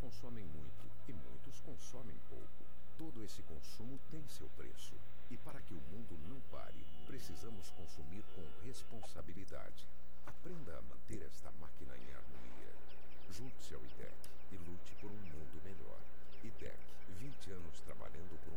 consomem muito e muitos consomem pouco. Todo esse consumo tem seu preço. E para que o mundo não pare, precisamos consumir com responsabilidade. Aprenda a manter esta máquina em harmonia. Junte-se ao IDEC e lute por um mundo melhor. IDEC, 20 anos trabalhando por